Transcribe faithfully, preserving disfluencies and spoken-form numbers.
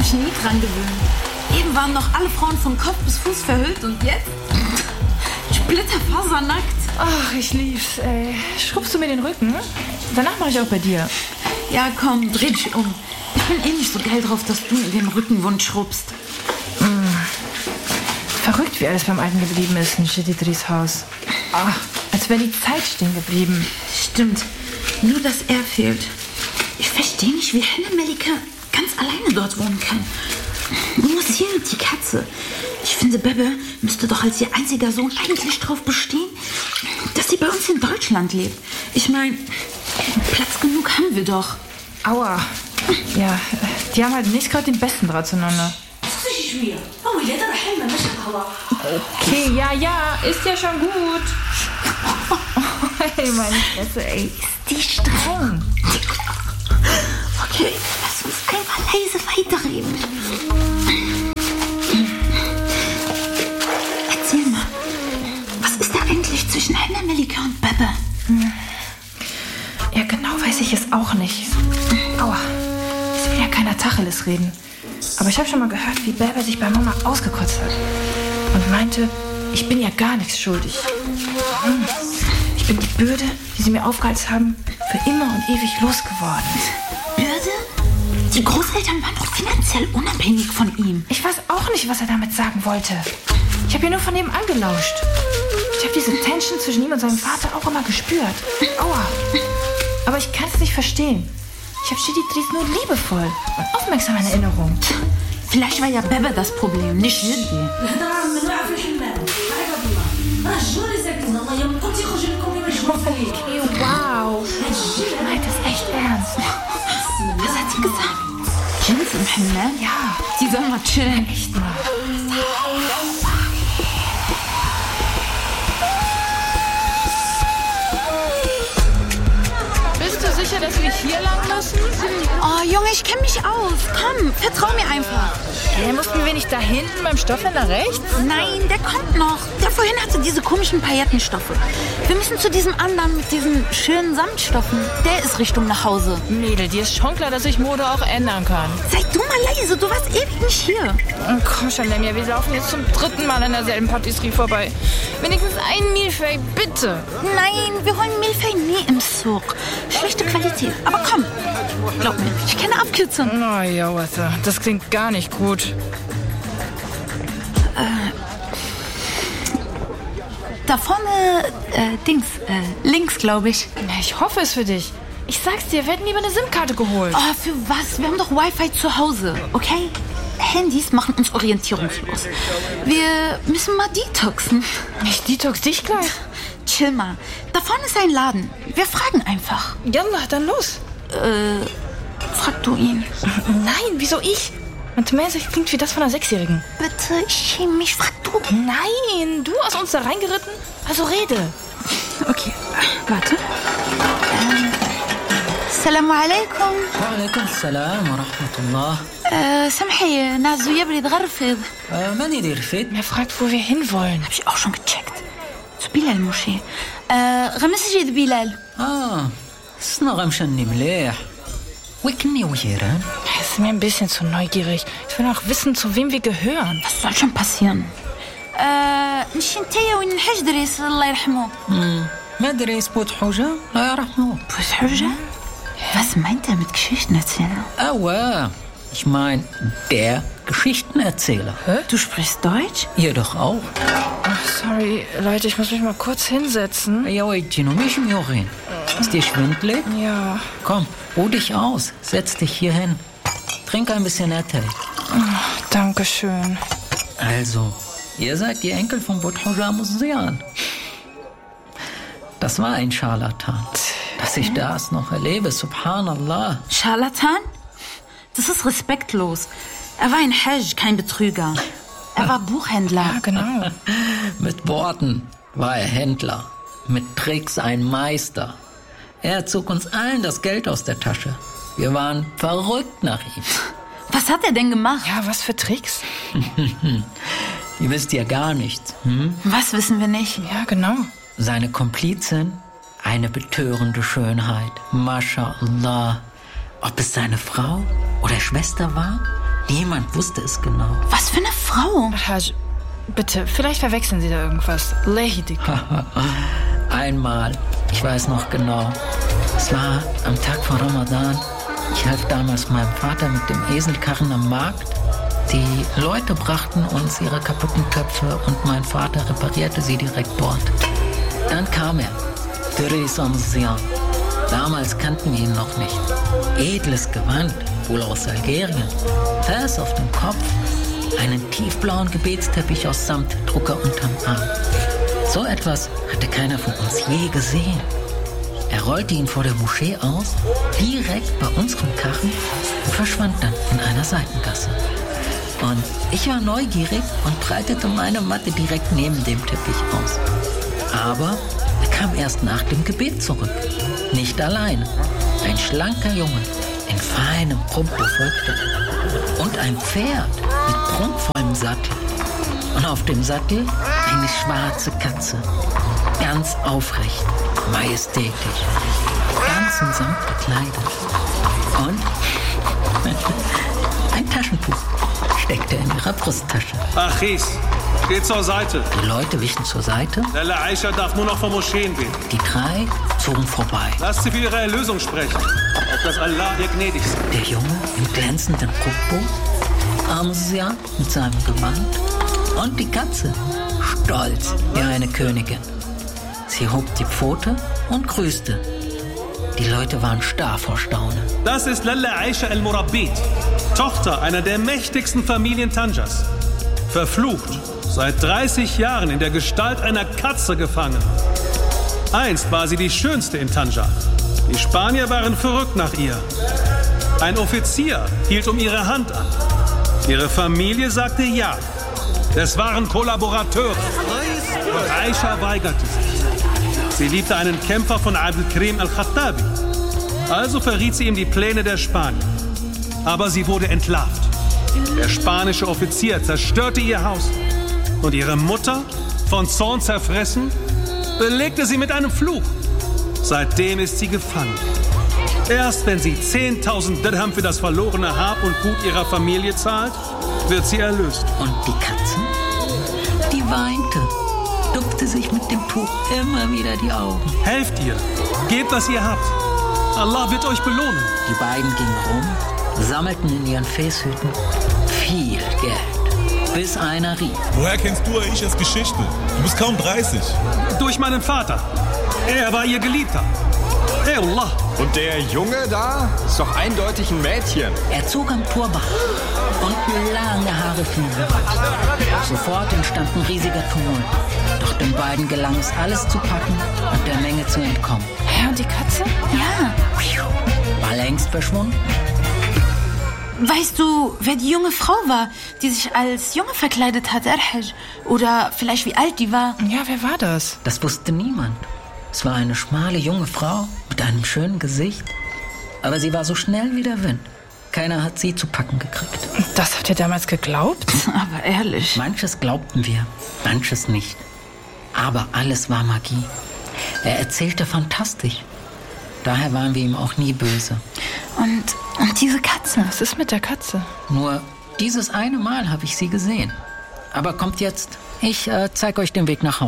mich nie dran gewöhnen. Eben waren noch alle Frauen von Kopf bis Fuß verhüllt und jetzt splitterfasernackt. Ach, ich lieb's, ey. Schrubbst du mir den Rücken? Danach mache ich auch bei dir. Ja, komm, dreh dich um. Ich bin eh nicht so geil drauf, dass du mir den Rückenwund schrubbst. Mm. Verrückt, wie alles beim Alten geblieben ist in Chedidris Haus. Ach, als wäre die Zeit stehen geblieben. Stimmt. Nur, dass er fehlt. Ich verstehe nicht, wie Henne Melike ganz alleine dort wohnen kann. Nur Sil, die Katze. Ich finde, Bebe müsste doch als ihr einziger Sohn eigentlich darauf bestehen, dass sie bei uns in Deutschland lebt. Ich meine, Platz genug haben wir doch. Aua. Ja, die haben halt nicht gerade den besten Draht zueinander. Okay, ja, ja, ist ja schon gut. Hey, meine Fresse, ey. Ist die streng. Okay, lass uns einfach leise weiterreden. Erzähl mal, was ist da eigentlich zwischen Henne Melike und Bebe? Ja, genau weiß ich es auch nicht. Aua, es will ja keiner Tacheles reden. Aber ich habe schon mal gehört, wie Bebe sich bei Mama ausgekotzt hat. Und meinte, ich bin ja gar nichts schuldig. Ich bin die Bürde, die sie mir aufgehalst haben, für immer und ewig losgeworden. Bürde? Die Großeltern waren doch finanziell unabhängig von ihm. Ich weiß auch nicht, was er damit sagen wollte. Ich habe ja nur von ihm angelauscht. Ich habe diese Tension zwischen ihm und seinem Vater auch immer gespürt. Aua. Aber ich kann es nicht verstehen. Ich habe Chedidris nur liebevoll und aufmerksam in Erinnerung. Vielleicht war ja Bebe das Problem, nicht Jiddi. Okay, wow. Ich meinte es echt ernst. Was hat sie gesagt? Jins im Himmel? Ja. Die soll mal chillen. Echt mal. Bist du sicher, dass wir hier lang müssen? Oh, Junge, ich kenne mich aus. Komm, vertrau mir einfach. Hey, mussten wir nicht da hinten beim Stoffhändler rechts? Nein, der kommt noch. Der vorhin hatte diese komischen Paillettenstoffe. Wir müssen zu diesem anderen mit diesen schönen Samtstoffen. Der ist Richtung nach Hause. Mädel, dir ist schon klar, dass sich Mode auch ändern kann. Sei du mal leise, du warst ewig nicht hier. Oh, komm schon, Lemja, wir laufen jetzt zum dritten Mal an derselben Patisserie vorbei. Wenigstens ein Milchfei, bitte. Nein, wir holen Milchfei nie im Souk. Schlechte Qualität. Aber komm, glaub mir, ich kenne Abkürzungen. Oh ja, Wasser, das klingt gar nicht gut. Äh, da vorne, äh, Dings, äh, links, glaube ich. Ich hoffe es für dich. Ich sag's dir, wir hätten lieber eine SIM-Karte geholt. Oh, für was? Wir haben doch Wi-Fi zu Hause, okay? Handys machen uns orientierungslos. Wir müssen mal detoxen. Ich detox dich gleich. Chill mal. Da vorne ist ein Laden. Wir fragen einfach. Jalla, dann los. Äh, frag du ihn. Nein, wieso ich? Und mäßig klingt wie das von einer Sechsjährigen. Bitte, ich schäme mich. Frag du. Nein, du hast uns da reingeritten? Also rede. Okay, warte. Ähm, Assalamu alaikum. وعليكم السلام ورحمة الله. Äh, سامحي, نعزو يبرد غرفض. من يدير فيد؟ Er fragt, wo wir hinwollen. Hab ich auch schon gecheckt. Zu Bilal-Moschee. Äh, غمس جيد بلال. آه سنا غمشني مليح. وكني ويران. Er ist mir ein bisschen zu neugierig. Ich will auch wissen, zu wem wir gehören. Was soll schon passieren? Äh, نشنتيا وين الحجدريس الله يرحمه. مدريس بوت حوجة لا يرحمه. Bus Hüja? Was meint er mit Geschichtenerzähler? Aua, ich mein, der Geschichtenerzähler. Hä? Du sprichst Deutsch? Ihr doch auch. Ach, sorry, Leute, ich muss mich mal kurz hinsetzen. Ja, Gino, mich im Jorin. Ist dir schwindelig? Ja. Komm, ruh dich aus. Setz dich hier hin. Trink ein bisschen Erte. Ach, danke schön. Also, ihr seid die Enkel von Buthoja Musean. Das war ein Scharlatan. Dass ich das noch erlebe, subhanallah. Scharlatan? Das ist respektlos. Er war ein Hajj, kein Betrüger. Er war Buchhändler. Ja, genau. Mit Worten war er Händler. Mit Tricks ein Meister. Er zog uns allen das Geld aus der Tasche. Wir waren verrückt nach ihm. Was hat er denn gemacht? Ja, was für Tricks? Ihr wisst ja gar nichts. Hm? Was wissen wir nicht? Ja, genau. Seine Komplizin, eine betörende Schönheit. Mashallah. Ob es seine Frau oder Schwester war? Niemand wusste es genau. Was für eine Frau? Haj, bitte, vielleicht verwechseln Sie da irgendwas. Lehidik. Einmal, ich weiß noch genau, es war am Tag vor Ramadan. Ich half damals meinem Vater mit dem Eselkarren am Markt. Die Leute brachten uns ihre kaputten Töpfe und mein Vater reparierte sie direkt dort. Dann kam er, Therese Amzian. Damals kannten wir ihn noch nicht. Edles Gewand, wohl aus Algerien. Fers auf dem Kopf, einen tiefblauen Gebetsteppich aus Samtdrucker unterm Arm. So etwas hatte keiner von uns je gesehen. Er rollte ihn vor der Moschee aus, direkt bei unserem Karren und verschwand dann in einer Seitengasse. Und ich war neugierig und breitete meine Matte direkt neben dem Teppich aus. Aber er kam erst nach dem Gebet zurück. Nicht alleine. Ein schlanker Junge in feinem Prumpo folgte. Und ein Pferd mit prunkvollem Sattel. Und auf dem Sattel eine schwarze Katze. Ganz aufrecht, majestätisch, ganz in Samt gekleidet. Und ein Taschentuch steckte in ihrer Brusttasche. Achis, geht zur Seite. Die Leute wichen zur Seite. Lalla Aisha darf nur noch vor Moscheen beten. Die drei zogen vorbei. Lasst sie für ihre Erlösung sprechen. Auf dass Allah ihr gnädig sei. Der Junge im glänzenden Rukbo, Amzian mit seinem Gewand und die Katze, stolz wie eine Königin. Sie hob die Pfote und grüßte. Die Leute waren starr vor Staunen. Das ist Lalla Aisha al-Murabbit, Tochter einer der mächtigsten Familien Tanjas. Verflucht, seit dreißig Jahren in der Gestalt einer Katze gefangen. Einst war sie die schönste in Tanja. Die Spanier waren verrückt nach ihr. Ein Offizier hielt um ihre Hand an. Ihre Familie sagte ja. Es waren Kollaborateure. Doch Aisha weigerte sich. Sie liebte einen Kämpfer von Abdelkrim al-Khattabi. Also verriet sie ihm die Pläne der Spanier. Aber sie wurde entlarvt. Der spanische Offizier zerstörte ihr Haus. Und ihre Mutter, von Zorn zerfressen, belegte sie mit einem Fluch. Seitdem ist sie gefangen. Erst wenn sie zehntausend Dirham für das verlorene Hab und Gut ihrer Familie zahlt, wird sie erlöst. Und die Katze? Die weinte, duckte sich mit dem Tuch immer wieder die Augen. Helft ihr, gebt, was ihr habt. Allah wird euch belohnen. Die beiden gingen rum, sammelten in ihren Fäßhüten viel Geld, bis einer rief. Woher kennst du Aishas Geschichte? Du bist kaum dreißig. Durch meinen Vater. Er war ihr Geliebter. Hey Allah. Und der Junge da ist doch eindeutig ein Mädchen. Er zog am Turban und lange Haare fielen. Sofort entstand ein riesiger Tumult. Doch den beiden gelang es, alles zu packen und der Menge zu entkommen. Hä, und die Katze? Ja. War längst verschwunden. Weißt du, wer die junge Frau war, die sich als Junge verkleidet hat, Erhaj? Oder vielleicht wie alt die war? Ja, wer war das? Das wusste niemand. Es war eine schmale junge Frau mit einem schönen Gesicht. Aber sie war so schnell wie der Wind. Keiner hat sie zu packen gekriegt. Das habt ihr damals geglaubt? Aber ehrlich. Manches glaubten wir, manches nicht. Aber alles war Magie. Er erzählte fantastisch. Daher waren wir ihm auch nie böse. Und, und diese Katze? Was ist mit der Katze? Nur dieses eine Mal habe ich sie gesehen. Aber kommt jetzt, ich äh, zeige euch den Weg nach Hause.